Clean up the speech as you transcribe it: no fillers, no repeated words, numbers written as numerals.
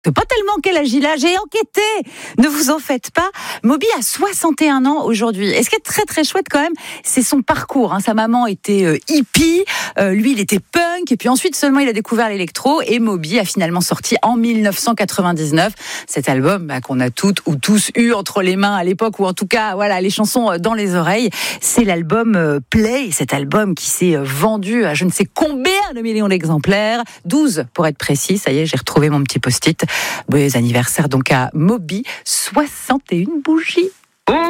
Pas tellement quel âge il a, j'ai enquêté. Ne vous en faites pas. Moby a 61 ans aujourd'hui. Et ce qui est très très chouette quand même, c'est son parcours. Sa maman était hippie, lui il était punk, et puis ensuite seulement il a découvert l'électro, et Moby a finalement sorti en 1999 cet album qu'on a toutes ou tous eu entre les mains à l'époque, ou en tout cas voilà, les chansons dans les oreilles. C'est l'album Play, cet album qui s'est vendu à je ne sais combien de millions d'exemplaires, 12 pour être précis. Ça y est, j'ai retrouvé mon petit post-it. Bon anniversaire donc à Moby, 61 bougies.